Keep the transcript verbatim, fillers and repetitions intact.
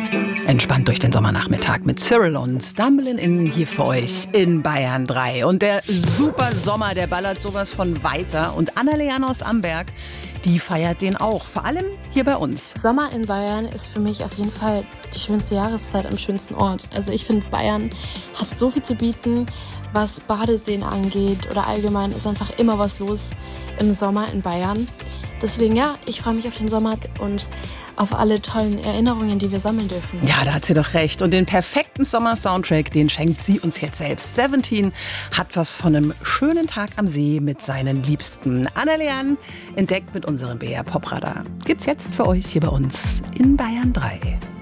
Entspannt durch den Sommernachmittag mit Cyril und Stumbling In hier für euch in Bayern drei. Und der super Sommer, der ballert sowas von weiter. Und Anna-Leanne aus Amberg, die feiert den auch, vor allem hier bei uns. Sommer in Bayern ist für mich auf jeden Fall die schönste Jahreszeit am schönsten Ort. Also ich finde, Bayern hat so viel zu bieten, was Badeseen angeht oder allgemein ist einfach immer was los im Sommer in Bayern. Deswegen ja, ich freue mich auf den Sommer und auf alle tollen Erinnerungen, die wir sammeln dürfen. Ja, da hat sie doch recht. Und den perfekten Sommer-Soundtrack, den schenkt sie uns jetzt selbst. Seventeen hat was von einem schönen Tag am See mit seinen Liebsten. Anna-Leanne entdeckt mit unserem B R Pop Radar. Gibt's jetzt für euch hier bei uns in Bayern drei.